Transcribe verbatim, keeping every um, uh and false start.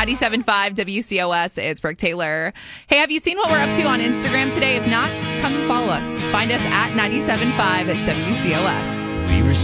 ninety-seven point five W C O S. It's Brooke Taylor. Hey, have you seen what we're up to on Instagram today? If not, come and follow us. Find us at ninety-seven point five W C O S. We were